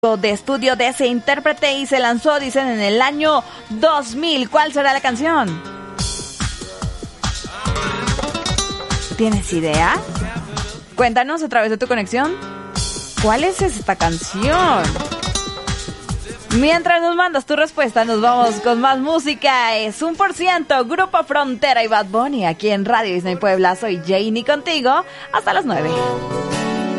de estudio de ese intérprete y se lanzó, dicen, en el año 2000. ¿Cuál será la canción? ¿Tienes idea? Cuéntanos a través de tu conexión. ¿Cuál es esta canción? Mientras nos mandas tu respuesta, nos vamos con más música. Es 1%, Grupo Frontera y Bad Bunny aquí en Radio Disney Puebla. Soy Janie contigo hasta las 9.